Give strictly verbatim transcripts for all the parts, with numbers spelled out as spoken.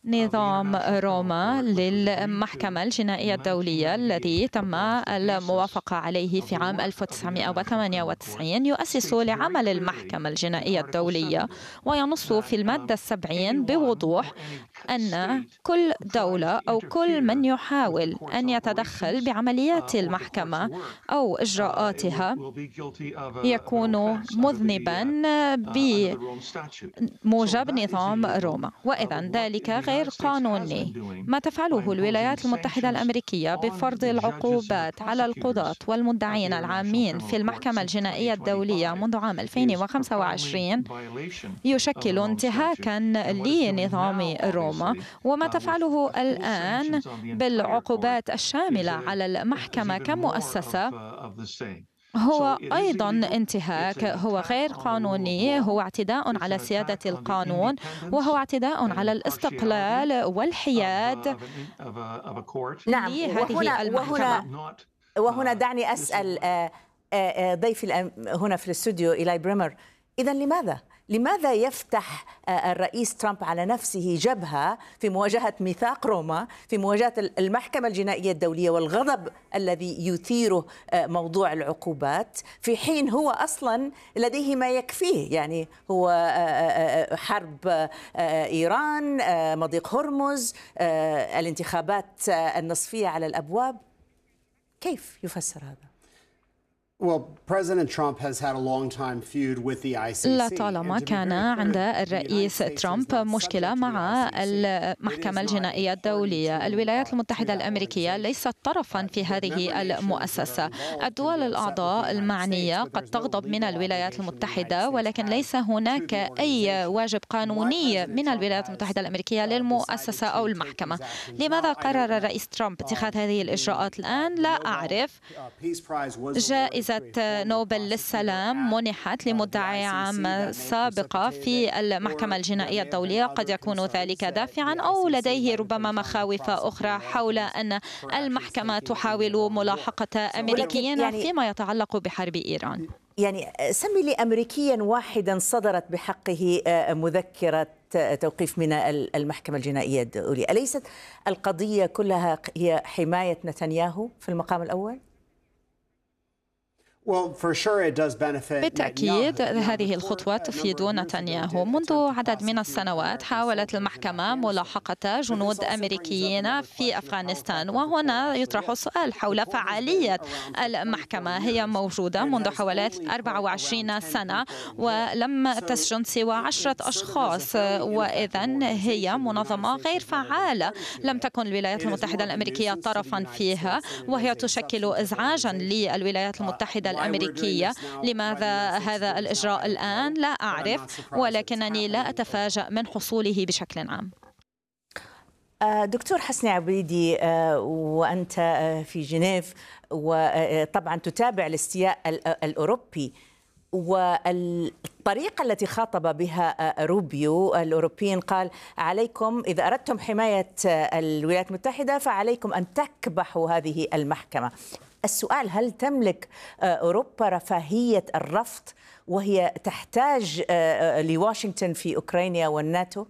نظام روما للمحكمة الجنائية الدولية الذي تم الموافقة عليه في عام ألف وتسعمائة وثمانية وتسعين يؤسس لعمل المحكمة الجنائية الدولية، وينص في المادة السبعين بوضوح أن كل دولة أو كل من يحاول أن يتدخل بعمليات المحكمة أو إجراءاتها يكون مذنبا بموجب نظام روما، وإذا ذلك غير قانوني. ما تفعله الولايات المتحدة الأمريكية بفرض العقوبات على القضاة والمدعين العامين في المحكمة الجنائية الدولية منذ عام ألفين وخمسة وعشرين يشكل انتهاكا لنظام روما، وما تفعله الآن بالعقوبات الشاملة على المحكمة كمؤسسة هو أيضا انتهاك، هو غير قانوني، هو اعتداء على سيادة القانون، وهو اعتداء على الاستقلال والحياد نعم. لهذه وهنا المحكمة. وهنا وهنا دعني أسأل ضيفي هنا في الاستوديو إيلاي بريمر، إذن لماذا؟ لماذا يفتح الرئيس ترامب على نفسه جبهة في مواجهة ميثاق روما، في مواجهة المحكمة الجنائية الدولية والغضب الذي يثيره موضوع العقوبات، في حين هو أصلا لديه ما يكفيه؟ يعني هو حرب إيران، مضيق هرمز، الانتخابات النصفية على الأبواب. كيف يفسر هذا؟ لطالما كان عند الرئيس ترامب مشكلة مع المحكمة الجنائية الدولية. الولايات المتحدة الأمريكية ليست طرفا في هذه المؤسسة. الدول الأعضاء المعنية قد تغضب من الولايات المتحدة، ولكن ليس هناك أي واجب قانوني من الولايات المتحدة الأمريكية للمؤسسة أو المحكمة. لماذا قرر الرئيس ترامب اتخاذ هذه الإجراءات الآن؟ لا أعرف. جائزة نوبل للسلام منحت لمدعي عام سابقة في المحكمة الجنائية الدولية، قد يكون ذلك دافعا أو لديه ربما مخاوف أخرى حول أن المحكمة تحاول ملاحقة أمريكيين يعني فيما يتعلق بحرب إيران. يعني سمي لي أمريكيا واحدا صدرت بحقه مذكرة توقيف من المحكمة الجنائية الدولية. أليست القضية كلها هي حماية نتنياهو في المقام الأول؟ بالتأكيد هذه الخطوة تفيد نتنياهو. منذ عدد من السنوات حاولت المحكمة ملاحقة جنود أمريكيين في أفغانستان، وهنا يطرح السؤال حول فعالية المحكمة. هي موجودة منذ حوالي أربع وعشرين سنة ولم تسجن سوى عشرة أشخاص، وإذن هي منظمة غير فعالة. لم تكن الولايات المتحدة الأمريكية طرفا فيها، وهي تشكل إزعاجا للولايات المتحدة الأمريكية. لماذا هذا الإجراء الآن؟ لا أعرف، ولكنني لا أتفاجأ من حصوله بشكل عام. دكتور حسني عبيدي، وأنت في جنيف وطبعا تتابع الاستياء الأوروبي والطريقة التي خاطب بها روبيو الأوروبيين، قال عليكم إذا أردتم حماية الولايات المتحدة فعليكم أن تكبحوا هذه المحكمة. السؤال: هل تملك أوروبا رفاهية الرفض وهي تحتاج لواشنطن في أوكرانيا والناتو؟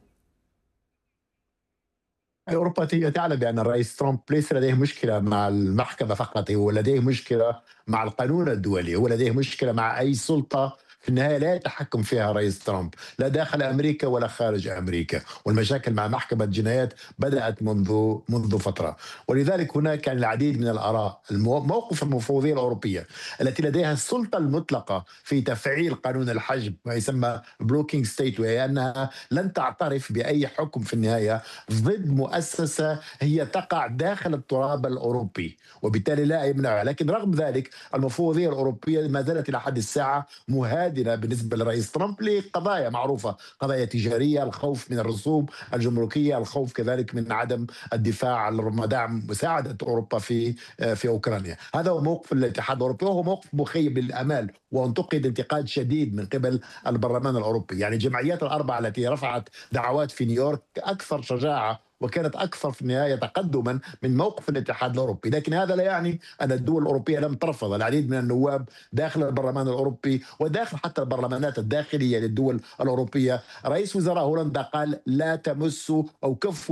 أوروبا تعلم بأن الرئيس ترامب ليس لديه مشكلة مع المحكمة فقط، هو لديه مشكلة مع القانون الدولي، هو لديه مشكلة مع أي سلطة في النهاية لا يتحكم فيها رئيس ترامب، لا داخل أمريكا ولا خارج أمريكا. والمشاكل مع محكمة الجنايات بدأت منذ منذ فترة، ولذلك هناك العديد من الآراء. موقف المفوضية الأوروبية التي لديها السلطة المطلقة في تفعيل قانون الحجب، ما يسمى بلوكينج ستيت، وهي أنها لن تعترف بأي حكم في النهاية ضد مؤسسة هي تقع داخل التراب الأوروبي، وبالتالي لا يمنعها. لكن رغم ذلك المفوضية الأوروبية ما زالت إلى حد الساعة مهادنة بالنسبة لرئيس ترامب لقضايا معروفة، قضايا تجارية، الخوف من الرسوم الجمركية، الخوف كذلك من عدم الدفاع عن دعم مساعدة أوروبا في في أوكرانيا. هذا هو موقف الاتحاد الأوروبي، وهو موقف مخيب للآمال وانتقد انتقاد شديد من قبل البرلمان الأوروبي. يعني الجمعيات الأربعة التي رفعت دعوات في نيويورك أكثر شجاعة وكانت أكثر في النهاية تقدما من موقف الاتحاد الأوروبي، لكن هذا لا يعني أن الدول الأوروبية لم ترفض. العديد من النواب داخل البرلمان الأوروبي وداخل حتى البرلمانات الداخلية للدول الأوروبية، رئيس وزراء هولندا قال لا تمسوا أو كفوا